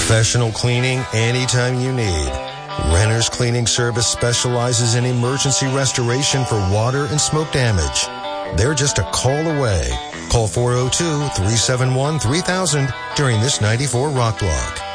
Professional cleaning anytime you need. Renner's Cleaning Service specializes in emergency restoration for water and smoke damage. They're just a call away. Call 402-371-3000 during this 94 Rock Block.